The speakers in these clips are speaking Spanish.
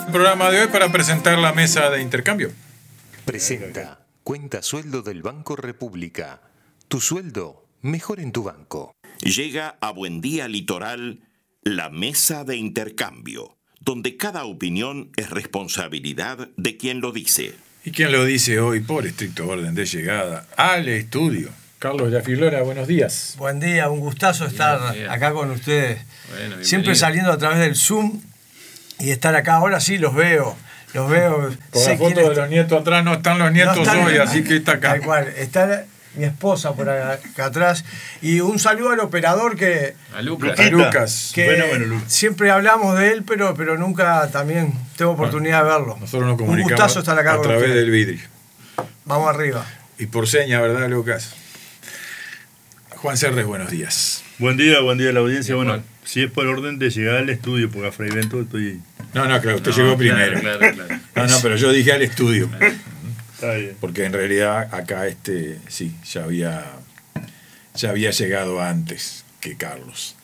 Programa de hoy para presentar la mesa de intercambio. Presenta Cuenta Sueldo del Banco República. Tu sueldo mejor en tu banco. Llega a Buen Día Litoral la mesa de intercambio, donde cada opinión es responsabilidad de quien lo dice. ¿Y quién lo dice hoy por estricto orden de llegada al estudio? Carlos Yafilora, buenos días. Buen día, un gustazo estar acá con ustedes. Bueno, siempre saliendo a través del Zoom y estar acá. Ahora sí los veo. Con la foto de los nietos atrás, no están los nietos hoy, así que está acá. Tal cual, está mi esposa por acá atrás. Y un saludo al operador a Lucas. Que Bueno, Lucas. Siempre hablamos de él, pero nunca también tengo oportunidad de verlo. Nosotros nos comunicamos un gustazo estar acá a con través ustedes. del vidrio. Vamos arriba. Y por seña, ¿verdad, Lucas? Juan Serres, buenos días. Buen día a la audiencia. Bien, bueno, Juan. si es por orden de llegar al estudio, porque a Fray Bento estoy... No, claro, usted llegó primero. Claro. No, pero yo dije al estudio. Está bien. Porque en realidad acá sí, ya había llegado antes que Carlos.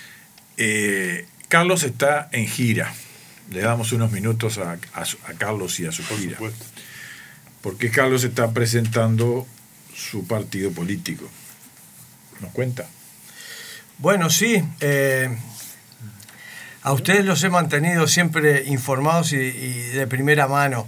Carlos está en gira. Le damos unos minutos a Carlos y a su gira. Por supuesto. Porque Carlos está presentando su partido político. ¿Nos cuenta? Bueno, sí. A ustedes los he mantenido siempre informados y de primera mano.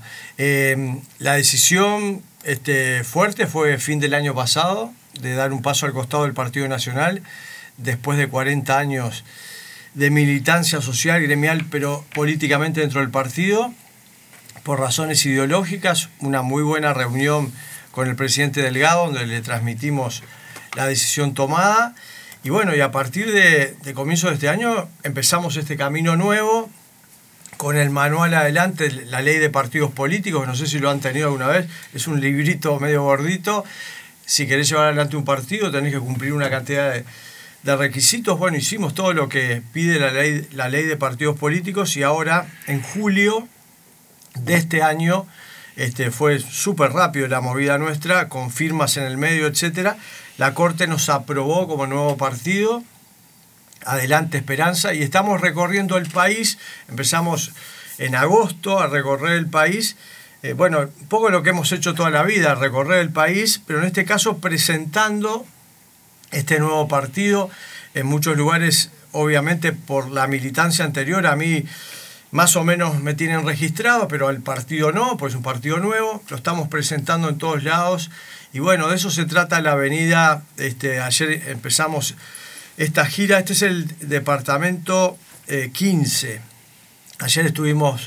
La decisión fuerte fue fin del año pasado, de dar un paso al costado del Partido Nacional, después de 40 años de militancia social, gremial, pero políticamente dentro del partido, por razones ideológicas. Una muy buena reunión con el presidente Delgado, donde le transmitimos la decisión tomada. Y bueno, y a partir de comienzo de este año empezamos este camino nuevo con el manual adelante, la ley de partidos políticos. No sé si lo han tenido alguna vez, es un librito medio gordito. Si querés llevar adelante un partido tenés que cumplir una cantidad de requisitos. Bueno, hicimos todo lo que pide la ley de partidos políticos y ahora en julio de este año fue súper rápido la movida nuestra, con firmas en el medio, etcétera. La Corte nos aprobó como nuevo partido, Adelante Esperanza, y estamos recorriendo el país. Empezamos en agosto a recorrer el país. Un poco lo que hemos hecho toda la vida, recorrer el país, pero en este caso presentando este nuevo partido en muchos lugares, obviamente por la militancia anterior. A mí más o menos me tienen registrado, pero al partido no, pues es un partido nuevo. Lo estamos presentando en todos lados. Y bueno, de eso se trata la avenida. Ayer empezamos esta gira. Este es el departamento 15. Ayer estuvimos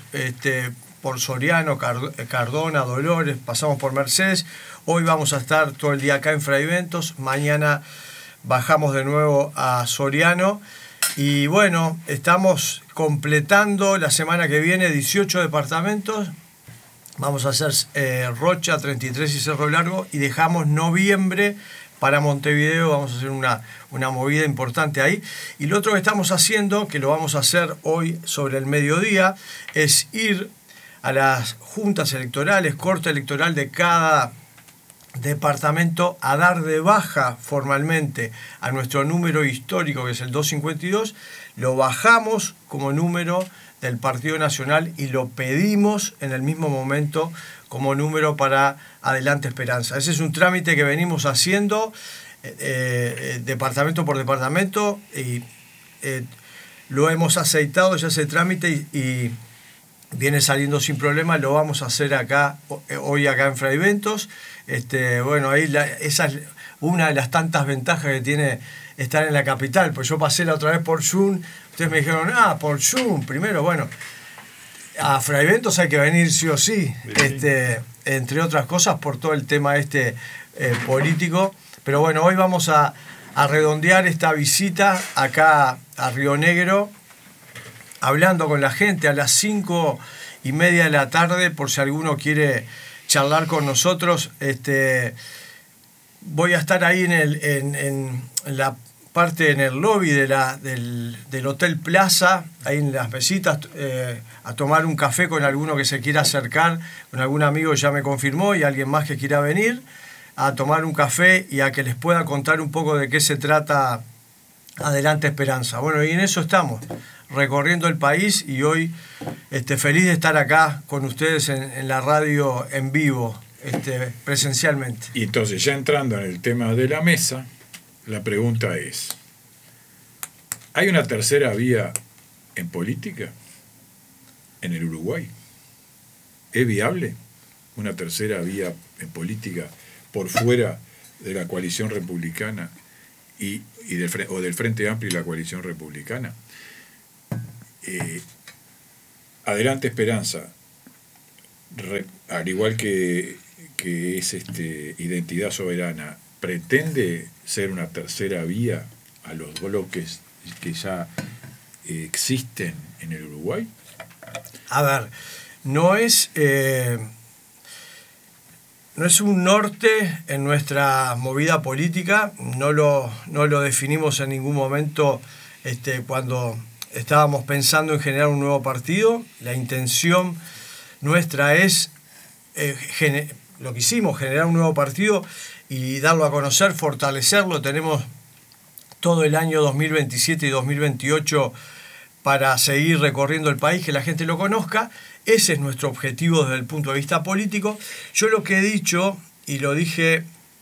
por Soriano, Cardona, Dolores, pasamos por Mercedes. Hoy vamos a estar todo el día acá en Fray Bentos. Mañana bajamos de nuevo a Soriano. Y bueno, estamos completando la semana que viene 18 departamentos. Vamos a hacer Rocha, 33 y Cerro Largo, y dejamos noviembre para Montevideo. Vamos a hacer una movida importante ahí. Y lo otro que estamos haciendo, que lo vamos a hacer hoy sobre el mediodía, es ir a las juntas electorales, corte electoral de cada departamento, a dar de baja formalmente a nuestro número histórico, que es el 252. Lo bajamos como número del Partido Nacional y lo pedimos en el mismo momento como número para Adelante Esperanza. Ese es un trámite que venimos haciendo departamento por departamento y lo hemos aceitado ya ese trámite y viene saliendo sin problema. Lo vamos a hacer hoy acá en Fray Bentos. Esa es una de las tantas ventajas que tiene estar en la capital, pues yo pasé la otra vez por Zoom. Ustedes me dijeron, por Zoom, primero, bueno, a Fray Bentos hay que venir sí o sí, entre otras cosas por todo el tema político. Pero bueno, hoy vamos a redondear esta visita acá a Río Negro, hablando con la gente a las 5:30 de la tarde, por si alguno quiere charlar con nosotros. Voy a estar ahí en la parte, en el lobby del Hotel Plaza, ahí en las mesitas, a tomar un café con alguno que se quiera acercar, con algún amigo que ya me confirmó y alguien más que quiera venir, a tomar un café y a que les pueda contar un poco de qué se trata Adelante Esperanza. Bueno, y en eso estamos, recorriendo el país y hoy feliz de estar acá con ustedes en la radio en vivo, presencialmente. Y entonces, ya entrando en el tema de la mesa, la pregunta es, ¿hay una tercera vía en política en el Uruguay? ¿Es viable una tercera vía en política por fuera de la coalición republicana o del Frente Amplio y la coalición republicana? Adelante Esperanza, al igual que es Identidad Soberana, ¿pretende ser una tercera vía a los bloques que ya existen en el Uruguay? A ver, no es un norte en nuestra movida política, no lo definimos en ningún momento cuando estábamos pensando en generar un nuevo partido. La intención nuestra es, lo que hicimos, generar un nuevo partido y darlo a conocer, fortalecerlo. Tenemos todo el año 2027 y 2028 para seguir recorriendo el país, que la gente lo conozca. Ese es nuestro objetivo desde el punto de vista político. Yo lo que he dicho, y lo dije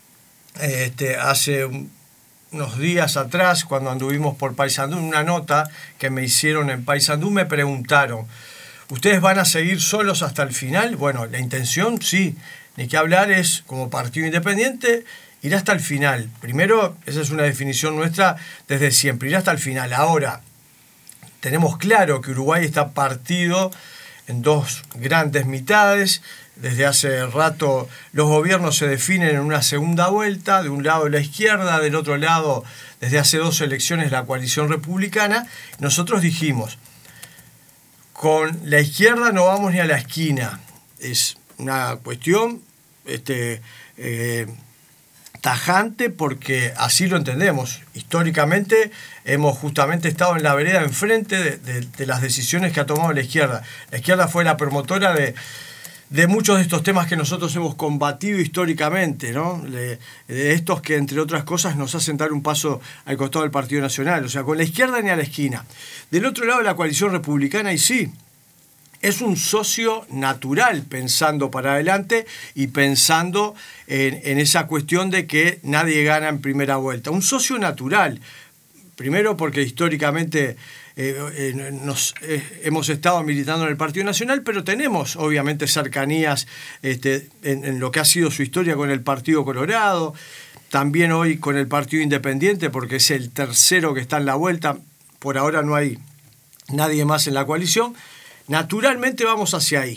hace unos días atrás, cuando anduvimos por Paysandú, en una nota que me hicieron en Paysandú, me preguntaron, ¿ustedes van a seguir solos hasta el final? Bueno, la intención, sí, ni que hablar, es como partido independiente, ir hasta el final. Primero, esa es una definición nuestra desde siempre, ir hasta el final. Ahora, tenemos claro que Uruguay está partido en dos grandes mitades. Desde hace rato los gobiernos se definen en una segunda vuelta, de un lado la izquierda, del otro lado, desde hace 2 elecciones, la coalición republicana. Nosotros dijimos, con la izquierda no vamos ni a la esquina. Es una cuestión tajante, porque así lo entendemos. Históricamente hemos justamente estado en la vereda enfrente de las decisiones que ha tomado la izquierda. La izquierda fue la promotora de muchos de estos temas que nosotros hemos combatido históricamente, ¿no? De estos que, entre otras cosas, nos hacen dar un paso al costado del Partido Nacional. O sea, con la izquierda ni a la esquina. Del otro lado, la coalición republicana, y sí, es un socio natural pensando para adelante y pensando en esa cuestión de que nadie gana en primera vuelta. Un socio natural, primero porque históricamente hemos estado militando en el Partido Nacional, pero tenemos obviamente cercanías en lo que ha sido su historia con el Partido Colorado, también hoy con el Partido Independiente, porque es el tercero que está en la vuelta. Por ahora no hay nadie más en la coalición. Naturalmente vamos hacia ahí,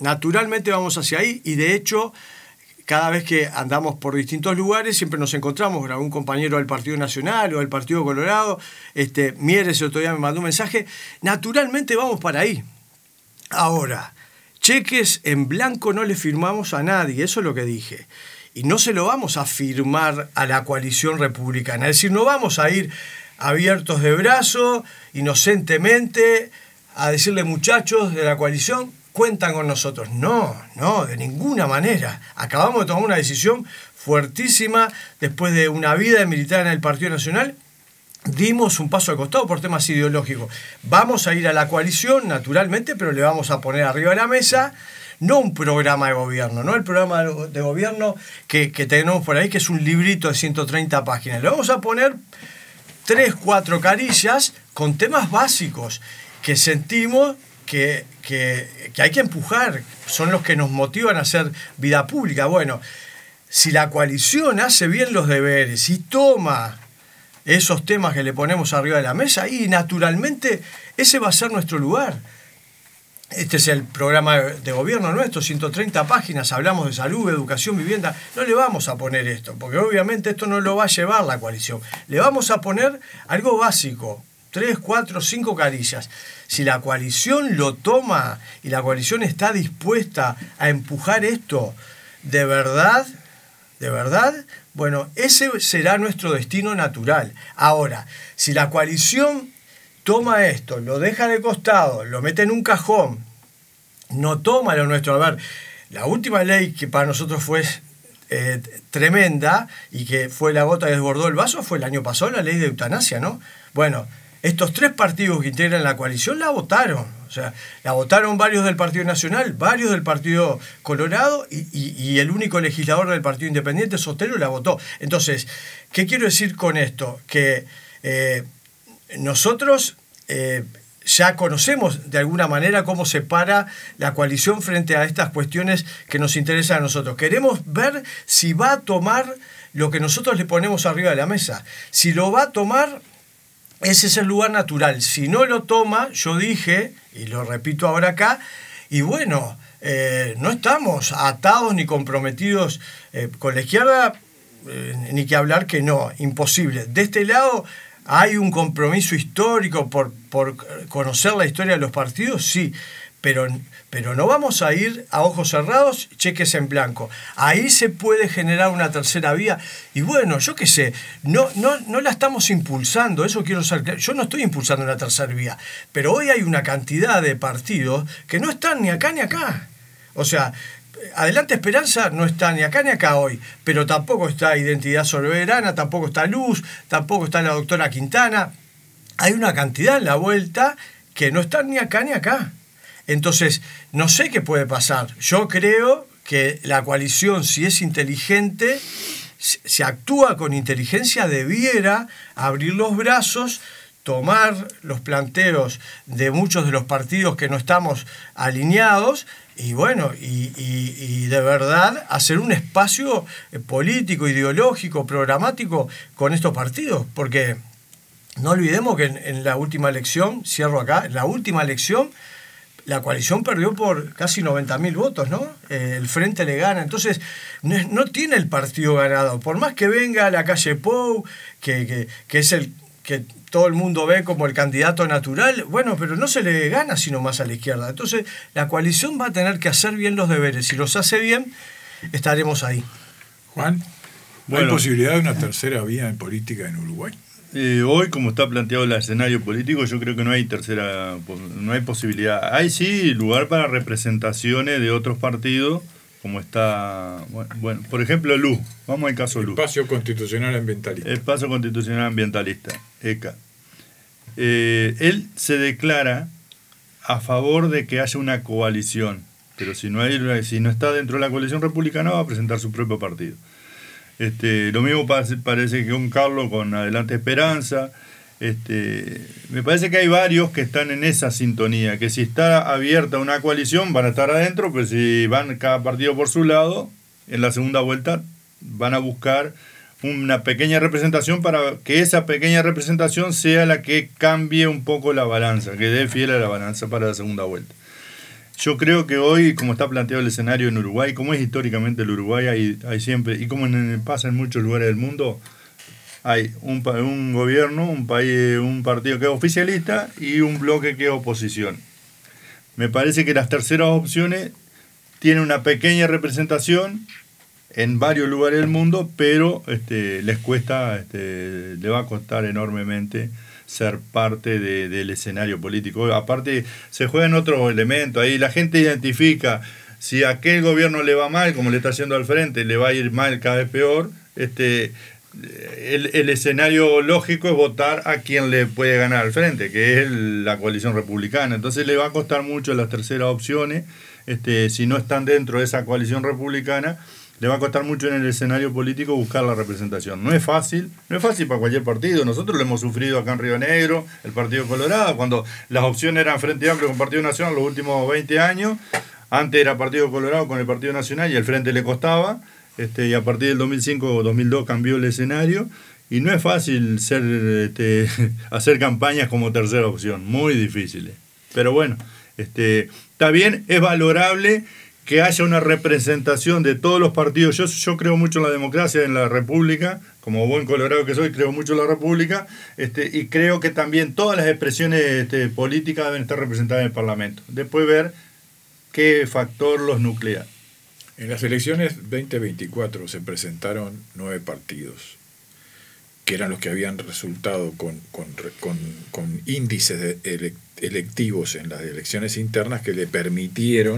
y de hecho cada vez que andamos por distintos lugares siempre nos encontramos con algún compañero del Partido Nacional o del Partido Colorado. Mieres el otro día me mandó un mensaje. Naturalmente vamos para ahí. Ahora, cheques en blanco no le firmamos a nadie, eso es lo que dije. Y no se lo vamos a firmar a la coalición republicana. Es decir, no vamos a ir abiertos de brazo, inocentemente, a decirle, muchachos de la coalición, cuentan con nosotros. No, de ninguna manera. Acabamos de tomar una decisión fuertísima después de una vida de militar en el Partido Nacional. Dimos un paso al costado por temas ideológicos. Vamos a ir a la coalición, naturalmente, pero le vamos a poner arriba de la mesa no un programa de gobierno, no el programa de gobierno que tenemos por ahí, que es un librito de 130 páginas. Le vamos a poner 3, 4 carillas con temas básicos que sentimos que hay que empujar, son los que nos motivan a hacer vida pública. Bueno, si la coalición hace bien los deberes y toma esos temas que le ponemos arriba de la mesa, y naturalmente ese va a ser nuestro lugar. Este es el programa de gobierno nuestro, 130 páginas, hablamos de salud, educación, vivienda. No le vamos a poner esto, porque obviamente esto no lo va a llevar la coalición. Le vamos a poner algo básico, 3, 4, 5 carillas. Si la coalición lo toma y la coalición está dispuesta a empujar esto de verdad, bueno, ese será nuestro destino natural. Ahora, si la coalición toma esto, lo deja de costado, lo mete en un cajón, no toma lo nuestro. A ver, la última ley que para nosotros fue tremenda y que fue la gota que desbordó el vaso fue el año pasado, la ley de eutanasia, ¿no? Bueno, estos 3 partidos que integran la coalición la votaron. O sea, la votaron varios del Partido Nacional, varios del Partido Colorado y el único legislador del Partido Independiente, Sotelo, la votó. Entonces, ¿qué quiero decir con esto? Que nosotros ya conocemos de alguna manera cómo se para la coalición frente a estas cuestiones que nos interesan a nosotros. Queremos ver si va a tomar lo que nosotros le ponemos arriba de la mesa. Si lo va a tomar, ese es el lugar natural. Si no lo toma, yo dije, y lo repito ahora acá, y bueno, no estamos atados ni comprometidos con la izquierda, ni que hablar que no, imposible. De este lado hay un compromiso histórico por conocer la historia de los partidos, sí, pero no vamos a ir a ojos cerrados, cheques en blanco. Ahí se puede generar una tercera vía. Y bueno, yo qué sé, no la estamos impulsando, eso quiero ser claro. Yo no estoy impulsando una tercera vía, pero hoy hay una cantidad de partidos que no están ni acá ni acá. O sea, Adelante Esperanza no está ni acá ni acá hoy, pero tampoco está Identidad Soberana, tampoco está Luz, tampoco está la doctora Quintana. Hay una cantidad en la vuelta que no están ni acá ni acá. Entonces, no sé qué puede pasar. Yo creo que la coalición, si es inteligente, si actúa con inteligencia, debiera abrir los brazos, tomar los planteos de muchos de los partidos que no estamos alineados y bueno, y de verdad hacer un espacio político, ideológico, programático con estos partidos, porque no olvidemos que en la última elección, cierro acá, en la última elección la coalición perdió por casi 90.000 votos, ¿no? El Frente le gana. Entonces, no tiene el partido ganado. Por más que venga a la calle Pou, que es el que todo el mundo ve como el candidato natural, bueno, pero no se le gana sino más a la izquierda. Entonces, la coalición va a tener que hacer bien los deberes. Si los hace bien, estaremos ahí. Juan, ¿hay posibilidad de una tercera vía en política en Uruguay? Hoy, como está planteado el escenario político, yo creo que no hay posibilidad. Hay sí lugar para representaciones de otros partidos, como está, bueno, por ejemplo, Luz. Vamos al caso Luz. Espacio Constitucional Ambientalista. Espacio Constitucional Ambientalista, ECA. Él se declara a favor de que haya una coalición, pero si no está dentro de la coalición republicana va a presentar su propio partido. Lo mismo parece que un Carlos con Adelante Esperanza. Me parece que hay varios que están en esa sintonía, que si está abierta una coalición van a estar adentro, pero si van cada partido por su lado, en la segunda vuelta van a buscar una pequeña representación para que esa pequeña representación sea la que cambie un poco la balanza, que dé fiel a la balanza para la segunda vuelta. Yo creo que hoy, como está planteado el escenario en Uruguay, como es históricamente el Uruguay, hay siempre, y como pasa en muchos lugares del mundo, hay un gobierno, un partido que es oficialista y un bloque que es oposición. Me parece que las terceras opciones tienen una pequeña representación en varios lugares del mundo, pero les cuesta, le va a costar enormemente ser parte del escenario político. Aparte, se juegan otros elementos. Ahí la gente identifica si a aquel gobierno le va mal, como le está haciendo al frente, le va a ir mal cada vez peor. El escenario lógico es votar a quien le puede ganar al frente, que es la coalición republicana. Entonces le va a costar mucho las terceras opciones. Si no están dentro de esa coalición republicana, le va a costar mucho en el escenario político buscar la representación. No es fácil para cualquier partido. Nosotros lo hemos sufrido acá en Río Negro, el Partido Colorado, cuando las opciones eran Frente Amplio con Partido Nacional los últimos 20 años. Antes era Partido Colorado con el Partido Nacional y el Frente le costaba. Y a partir del 2005 o 2002 cambió el escenario. Y no es fácil hacer campañas como tercera opción. Muy difíciles. Pero bueno, está bien, es valorable que haya una representación de todos los partidos. Yo creo mucho en la democracia, en la república, como buen colorado que soy, creo mucho en la república, y creo que también todas las expresiones políticas deben estar representadas en el Parlamento. Después ver qué factor los nuclea. En las elecciones 2024 se presentaron 9 partidos, que eran los que habían resultado con índices electivos en las elecciones internas que le permitieron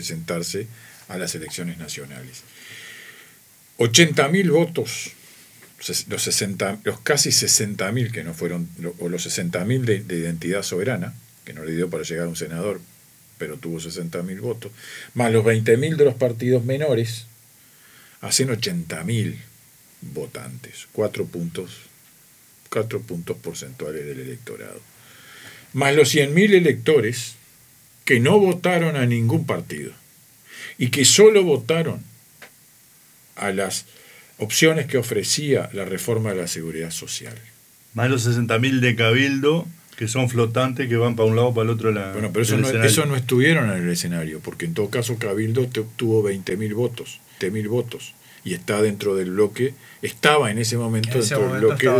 presentarse a las elecciones nacionales. 80.000 votos los casi 60.000 que no fueron, o los 60.000 de Identidad Soberana, que no le dio para llegar a un senador, pero tuvo 60.000 votos, más los 20.000 de los partidos menores, hacen 80.000 votantes, 4 puntos porcentuales del electorado. Más los 100.000 electores que no votaron a ningún partido y que solo votaron a las opciones que ofrecía la reforma de la seguridad social. Más los 60.000 de Cabildo, que son flotantes, que van para un lado o para el otro. Bueno, pero eso no estuvieron en el escenario, porque en todo caso Cabildo obtuvo 20.000 votos, y está dentro del bloque, estaba en ese momento dentro del bloque